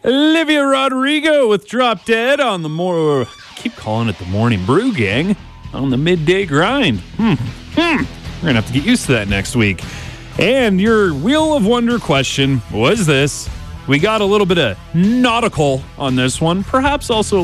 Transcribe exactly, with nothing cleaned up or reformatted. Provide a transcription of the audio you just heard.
Olivia Rodrigo with Drop Dead on the more, keep calling it the Morning Brew Gang, on the midday grind. Hmm. Hmm. We're going to have to get used to that next week. And your Wheel of Wonder question was this. We got a little bit of nautical on this one, perhaps also